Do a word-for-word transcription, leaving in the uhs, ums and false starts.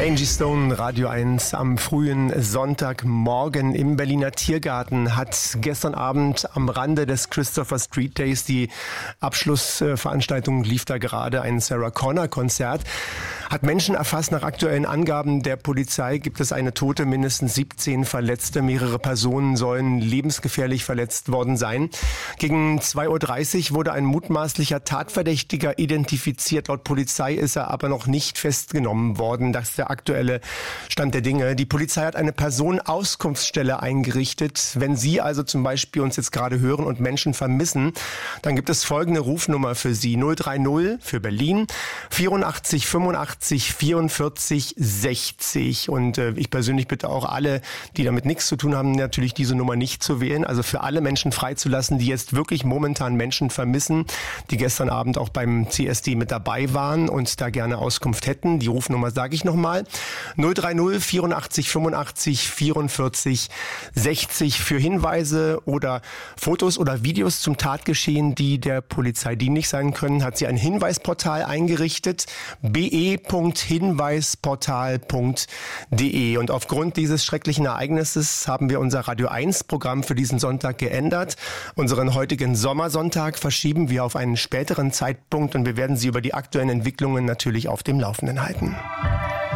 Angie Stone, Radio eins am frühen Sonntagmorgen im Berliner Tiergarten hat gestern Abend am Rande des Christopher Street Days, die Abschlussveranstaltung lief da gerade, ein Sarah Connor Konzert, hat Menschen erfasst. Nach aktuellen Angaben der Polizei gibt es eine Tote, mindestens siebzehn Verletzte. Mehrere Personen sollen lebensgefährlich verletzt worden sein. Gegen zwei Uhr dreißig wurde ein mutmaßlicher Tatverdächtiger identifiziert. Laut Polizei ist er aber noch nicht festgenommen worden. Das ist der aktuelle Stand der Dinge. Die Polizei hat eine Personenauskunftsstelle eingerichtet. Wenn Sie also zum Beispiel uns jetzt gerade hören und Menschen vermissen, dann gibt es folgende Rufnummer für Sie. null drei null für Berlin, vierundachtzig fünfundachtzig vierundvierzig sechzig. Und äh, ich persönlich bitte auch alle, die damit nichts zu tun haben, natürlich diese Nummer nicht zu wählen. Also für alle Menschen freizulassen, die jetzt wirklich momentan Menschen vermissen, die gestern Abend auch beim C S D mit dabei waren und da gerne Auskunft hätten. Die Rufnummer sage ich nochmal. null drei null vierundachtzig fünfundachtzig vierundvierzig sechzig für Hinweise oder Fotos oder Videos zum Tatgeschehen, die der Polizei dienlich sein können, hat sie ein Hinweisportal eingerichtet, b e punkt hinweisportal punkt d e. Und aufgrund dieses schrecklichen Ereignisses haben wir unser Radio eins Programm für diesen Sonntag geändert. Unseren heutigen Sommersonntag verschieben wir auf einen späteren Zeitpunkt und wir werden Sie über die aktuellen Entwicklungen natürlich auf dem Laufenden halten.